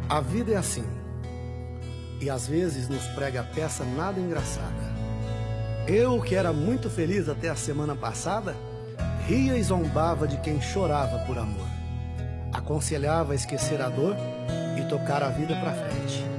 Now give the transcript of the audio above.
A vida é assim, e às vezes nos prega peça nada engraçada. Eu, que era muito feliz até a semana passada, ria e zombava de quem chorava por amor. Aconselhava a esquecer a dor e tocar a vida pra frente.